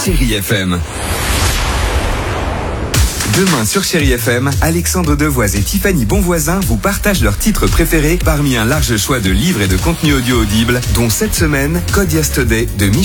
Chérie FM. Demain sur Chérie FM, Alexandre Devoise et Tiffany Bonvoisin vous partagent leurs titres préférés parmi un large choix de livres et de contenus audio audibles, dont cette semaine, Code Yesterday de Michel.